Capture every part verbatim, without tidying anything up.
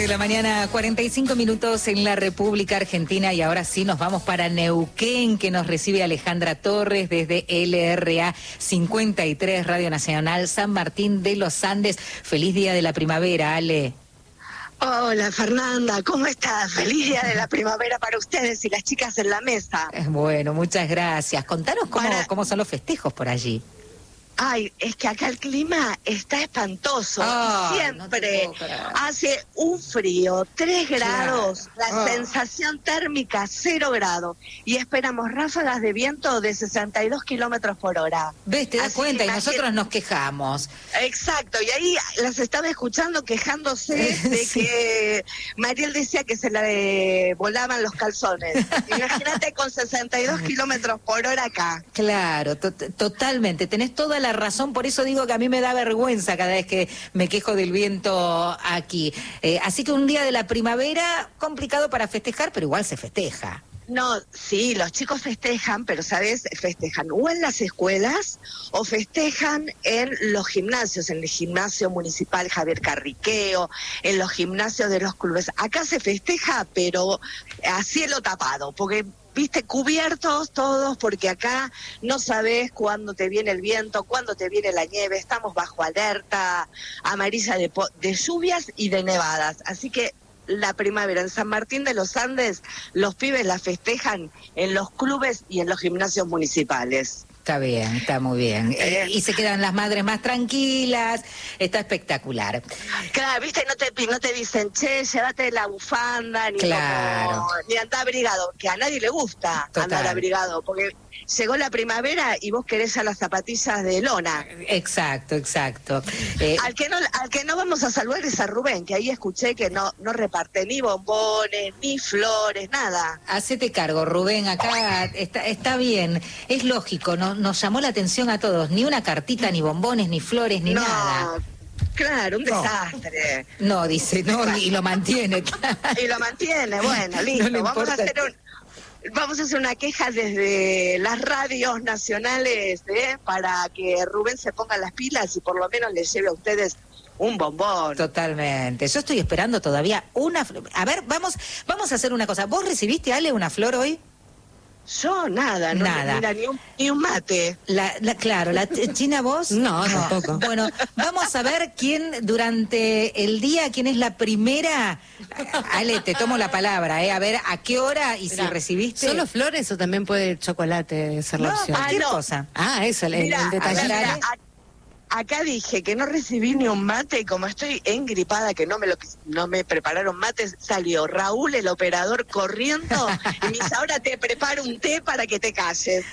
De la mañana, cuarenta y cinco minutos en la República Argentina, y ahora sí nos vamos para Neuquén, que nos recibe Alejandra Torres desde L R A cincuenta y tres, Radio Nacional San Martín de los Andes. Feliz día de la primavera, Ale. Hola Fernanda, ¿cómo estás? Feliz día de la primavera para ustedes y las chicas en la mesa. Bueno, muchas gracias. Contanos cómo, para... cómo son los festejos por allí. Ay, es que acá el clima está espantoso. Oh, siempre no hace un frío, tres grados, claro. La oh. sensación térmica cero grado. Y esperamos ráfagas de viento de sesenta y dos kilómetros por hora. ¿Ves? Te das Así cuenta, y nosotros nos quejamos. Exacto, y ahí las estaba escuchando quejándose de sí. que Mariel decía que se le volaban los calzones. Imagínate con sesenta y dos kilómetros por hora acá. Claro, to totalmente. Tenés toda la razón, por eso digo que a mí me da vergüenza cada vez que me quejo del viento aquí. Eh, así que un día de la primavera complicado para festejar, pero igual se festeja. No, sí, los chicos festejan, pero ¿sabes? Festejan o en las escuelas o festejan en los gimnasios, en el gimnasio municipal Javier Carriqueo, en los gimnasios de los clubes. Acá se festeja, pero a cielo tapado, porque... Viste, cubiertos todos, porque acá no sabes cuándo te viene el viento, cuándo te viene la nieve. Estamos bajo alerta amarilla de, de lluvias y de nevadas. Así que la primavera en San Martín de los Andes, los pibes la festejan en los clubes y en los gimnasios municipales. Está bien, está muy bien. Eh, y se quedan las madres más tranquilas, está espectacular. Claro, viste, no te, no te dicen, che, llévate la bufanda, ni, claro. como, ni andar abrigado, que a nadie le gusta Total. andar abrigado, porque llegó la primavera y vos querés a las zapatillas de lona. Exacto, exacto. Eh, al, que no, al que no vamos a saludar es a Rubén, que ahí escuché que no, no reparte ni bombones, ni flores, nada. Hacete cargo, Rubén, acá está, está bien, es lógico, no nos llamó la atención a todos, ni una cartita, ni bombones, ni flores, ni no, nada. Claro, un no. desastre. No, dice, no, y lo mantiene. Claro. Y lo mantiene, bueno, listo. No vamos a hacer un, vamos a hacer una queja desde las radios nacionales, ¿eh? Para que Rubén se ponga las pilas y por lo menos le lleve a ustedes un bombón. Totalmente. Yo estoy esperando todavía una flor. A ver, vamos, vamos a hacer una cosa. ¿Vos recibiste, Ale, una flor hoy? Yo nada, no nada. Mira, ni, un, ni un mate. La, la, claro, la China, ¿vos? No, no, tampoco. Bueno, vamos a ver quién durante el día, quién es la primera. Ale, te tomo la palabra, ¿eh? A ver, ¿a qué hora y Mirá, si recibiste? ¿Solo flores o también puede chocolate ser la no, opción? cualquier ah, no. cosa. Ah, eso, el, Mirá, el detalle. Mira, acá dije que no recibí ni un mate y como estoy engripada, que no me lo no me prepararon mates, salió Raúl, el operador, corriendo y me dice, ahora te preparo un té para que te calles.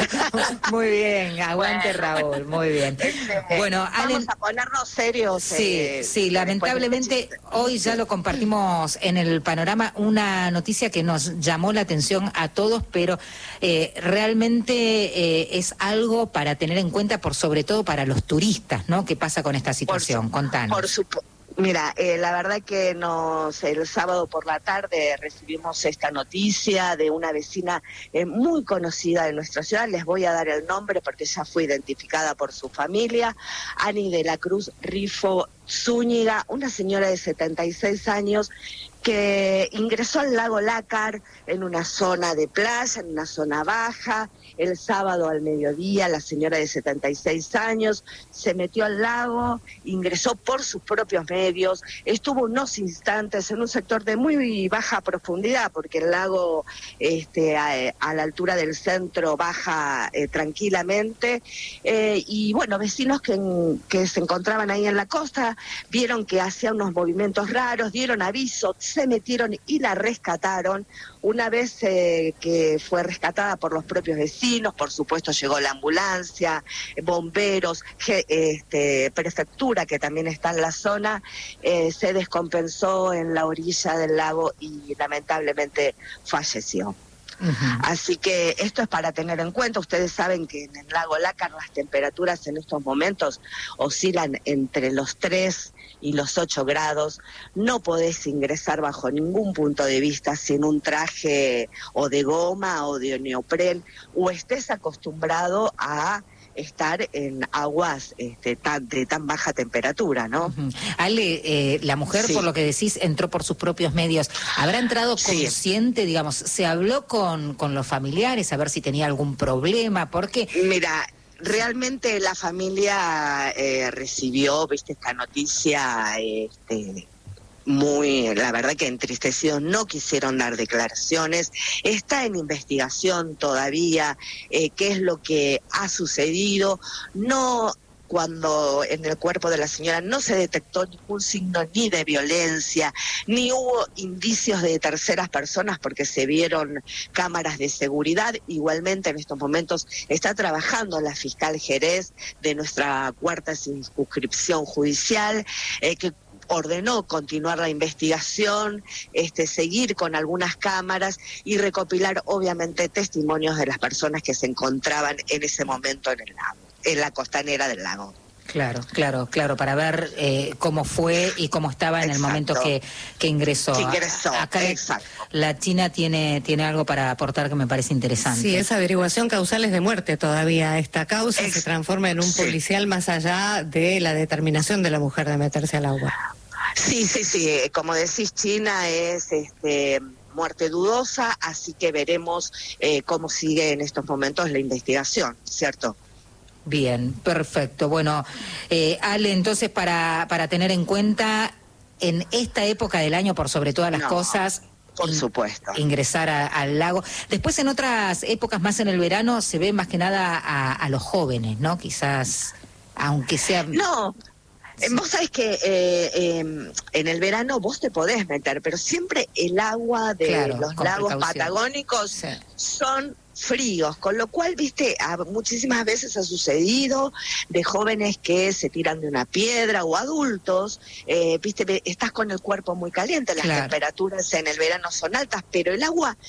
Muy bien, aguante bueno. Raúl, muy bien. Bueno, vamos Ale... a ponernos serios. Sí, eh, sí, lamentablemente hoy ya lo compartimos en el panorama, una noticia que nos llamó la atención a todos, pero eh, realmente eh, es algo para tener en cuenta, por sobre todo para los turistas. ¿No? ¿Qué pasa con esta situación? Por su, Contanos. Por su, mira, eh, la verdad que nos el sábado por la tarde recibimos esta noticia de una vecina eh, muy conocida de nuestra ciudad. Les voy a dar el nombre porque ya fue identificada por su familia. Ani de la Cruz Rifo Zúñiga, una señora de setenta y seis años que ingresó al lago Lácar en una zona de playa, en una zona baja. El sábado al mediodía, la señora de setenta y seis años se metió al lago, ingresó por sus propios medios, estuvo unos instantes en un sector de muy baja profundidad, porque el lago este, a, a la altura del centro baja eh, tranquilamente, eh, y bueno, vecinos que, que se encontraban ahí en la costa vieron que hacía unos movimientos raros, dieron aviso, se metieron y la rescataron. Una vez eh, que fue rescatada por los propios vecinos, por supuesto llegó la ambulancia, bomberos, ge, este, prefectura que también está en la zona, eh, se descompensó en la orilla del lago y lamentablemente falleció. Uh-huh. Así que esto es para tener en cuenta. Ustedes saben que en el lago Lácar las temperaturas en estos momentos oscilan entre los tres y los ocho grados. No podés ingresar bajo ningún punto de vista sin un traje o de goma o de neopren, o estés acostumbrado a estar en aguas este, tan, de tan baja temperatura, ¿no? Uh-huh. Ale, eh, la mujer, sí, por lo que decís, entró por sus propios medios. ¿Habrá entrado consciente, sí, digamos? ¿Se habló con, con los familiares a ver si tenía algún problema? Porque mira, realmente la familia eh, recibió, viste, esta noticia, este, muy, la verdad que entristecidos, no quisieron dar declaraciones. Está en investigación todavía eh, qué es lo que ha sucedido. No, cuando en el cuerpo de la señora no se detectó ningún signo ni de violencia, ni hubo indicios de terceras personas porque se vieron cámaras de seguridad. Igualmente en estos momentos está trabajando la fiscal Jerez de nuestra cuarta circunscripción judicial, eh, que ordenó continuar la investigación, este, seguir con algunas cámaras y recopilar obviamente testimonios de las personas que se encontraban en ese momento en el lago, en la costanera del lago. Claro, claro, claro, para ver eh, cómo fue y cómo estaba en exacto. el momento que, que ingresó. Que ingresó, Acá exacto. La China tiene, tiene algo para aportar que me parece interesante. Sí, es averiguación causales de muerte todavía. Esta causa Ex se transforma en un sí. policial más allá de la determinación de la mujer de meterse al agua. Sí, sí, sí, como decís, China es este, muerte dudosa, así que veremos eh, cómo sigue en estos momentos la investigación, ¿cierto? Bien, perfecto. Bueno, eh, Ale, entonces para, para tener en cuenta en esta época del año, por sobre todas las no, cosas, por supuesto, ingresar a, al lago. Después en otras épocas, más en el verano, se ve más que nada a, a los jóvenes, ¿no? Quizás, aunque sea... No. Sí. Vos sabés que eh, eh, en el verano vos te podés meter, pero siempre el agua de claro, los lagos precaución. patagónicos sí. son fríos, con lo cual, viste, a, muchísimas veces ha sucedido de jóvenes que se tiran de una piedra o adultos, eh, viste, estás con el cuerpo muy caliente, las claro. temperaturas en el verano son altas, pero el agua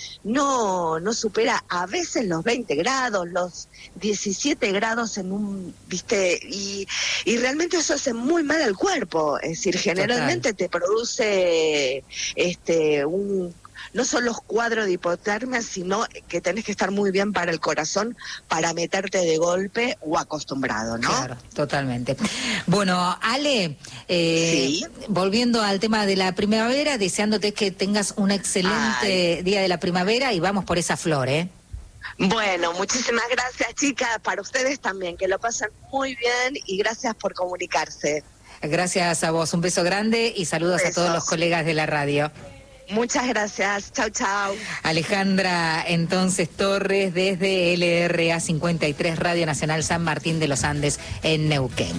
no, no supera a veces los veinte grados, los diecisiete grados en un, viste, y, y realmente eso hace muy mal al cuerpo, es decir, generalmente Total. te produce este un no son los cuadros de hipotermia, sino que tenés que estar muy bien para el corazón para meterte de golpe o acostumbrado, ¿no? Claro, totalmente. Bueno, Ale, eh, ¿Sí? volviendo al tema de la primavera, deseándote que tengas un excelente Ay. día de la primavera y vamos por esa flor, ¿eh? Bueno, muchísimas gracias, chicas, para ustedes también, que lo pasen muy bien y gracias por comunicarse. Gracias a vos, un beso grande y saludos Besos. a todos los colegas de la radio. Muchas gracias, chau chau. Alejandra entonces Torres desde L R A cincuenta y tres Radio Nacional San Martín de los Andes en Neuquén.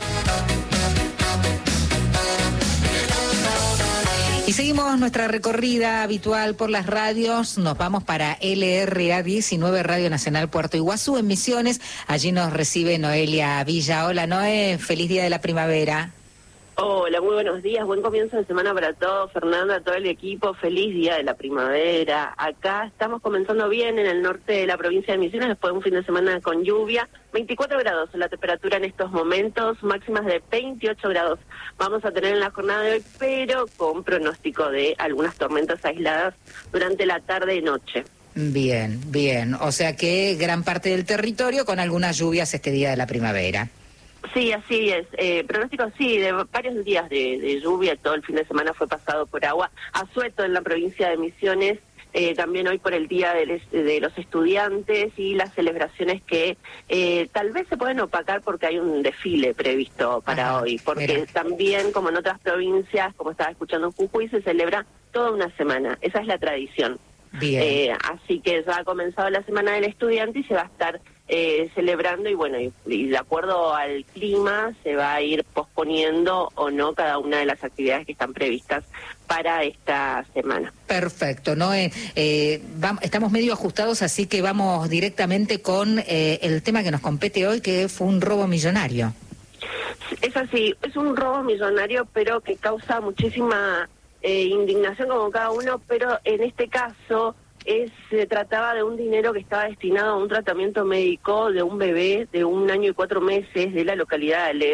Y seguimos nuestra recorrida habitual por las radios, nos vamos para L R A diecinueve Radio Nacional Puerto Iguazú en Misiones, allí nos recibe Noelia Villa. Hola Noé, feliz día de la primavera. Hola, muy buenos días, buen comienzo de semana para todos, Fernanda, todo el equipo, feliz día de la primavera. Acá estamos comenzando bien en el norte de la provincia de Misiones, después de un fin de semana con lluvia, veinticuatro grados la temperatura en estos momentos, máximas de veintiocho grados vamos a tener en la jornada de hoy, pero con pronóstico de algunas tormentas aisladas durante la tarde y noche. Bien, bien, o sea que gran parte del territorio con algunas lluvias este día de la primavera. Sí, así es. Eh, pronóstico, sí, de varios días de, de lluvia, todo el fin de semana fue pasado por agua. Asueto en la provincia de Misiones, eh, también hoy por el Día de, de los Estudiantes y las celebraciones que eh, tal vez se pueden opacar porque hay un desfile previsto para Ajá, hoy, porque mira. también, como en otras provincias, como estaba escuchando en Jujuy, se celebra toda una semana. Esa es la tradición. Bien. Eh, así que ya ha comenzado la Semana del Estudiante y se va a estar eh, celebrando y bueno, y, y de acuerdo al clima se va a ir posponiendo o no cada una de las actividades que están previstas para esta semana. Perfecto, ¿no? Eh, eh, vamos, estamos medio ajustados, así que vamos directamente con eh, el tema que nos compete hoy, que fue un robo millonario. Es así, es un robo millonario, pero que causa muchísima eh, indignación como cada uno, pero en este caso es, se trataba de un dinero que estaba destinado a un tratamiento médico de un bebé de un año y cuatro meses de la localidad de Alem,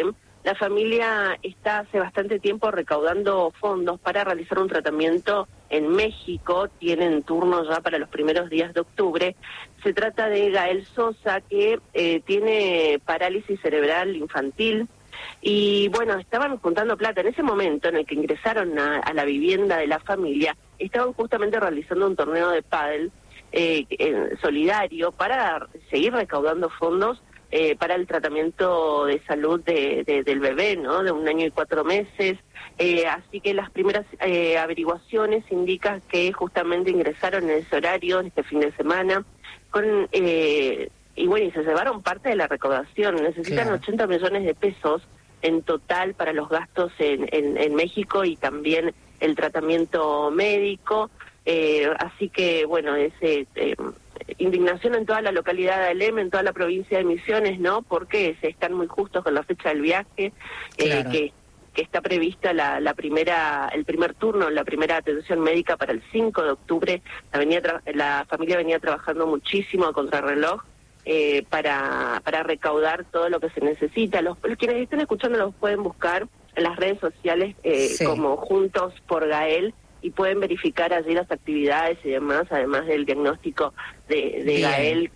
La familia está hace bastante tiempo recaudando fondos para realizar un tratamiento en México, tienen turno ya para los primeros días de octubre. Se trata de Gael Sosa, que eh, tiene parálisis cerebral infantil, y bueno, estaban juntando plata. En ese momento en el que ingresaron a, a la vivienda de la familia, estaban justamente realizando un torneo de pádel eh, eh, solidario para seguir recaudando fondos Eh, para el tratamiento de salud de, de, del bebé, ¿no? De un año y cuatro meses. Eh, así que las primeras eh, averiguaciones indican que justamente ingresaron en ese horario, en este fin de semana, con eh, y bueno, y se llevaron parte de la recaudación. Necesitan claro. ochenta millones de pesos en total para los gastos en, en, en México y también el tratamiento médico. Eh, así que, bueno, ese... Eh, indignación en toda la localidad de Alem, en toda la provincia de Misiones, ¿no? Porque se están muy justos con la fecha del viaje, claro. eh, que, que está prevista la, la primera, el primer turno, la primera atención médica para el cinco de octubre. La, venía la familia venía trabajando muchísimo a contrarreloj eh, para, para recaudar todo lo que se necesita. Los, los quienes estén escuchando los pueden buscar en las redes sociales eh, sí. como Juntos por Gael, y pueden verificar allí las actividades y demás, además del diagnóstico de, de Gael,